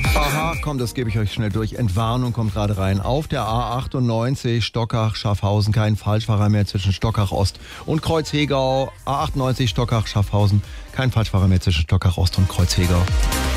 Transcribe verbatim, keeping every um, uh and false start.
Aha, komm, das gebe ich euch schnell durch. Entwarnung kommt gerade rein. Auf der A achtundneunzig Stockach-Schaffhausen kein Falschfahrer mehr zwischen Stockach-Ost und Kreuzhegau. A achtundneunzig Stockach-Schaffhausen kein Falschfahrer mehr zwischen Stockach-Ost und Kreuzhegau.